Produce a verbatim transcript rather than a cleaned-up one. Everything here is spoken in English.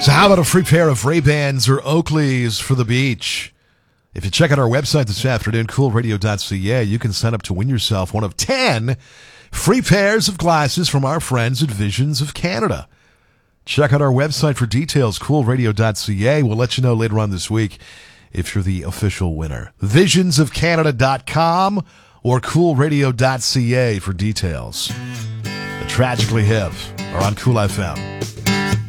So how about a free pair of Ray-Bans or Oakleys for the beach? If you check out our website this afternoon, cool radio dot c a, you can sign up to win yourself one of ten free pairs of glasses from our friends at Visions of Canada. Check out our website for details, cool radio dot c a. We'll let you know later on this week if you're the official winner. visions of canada dot com or cool radio dot c a for details. The Tragically Hip are on Cool F M.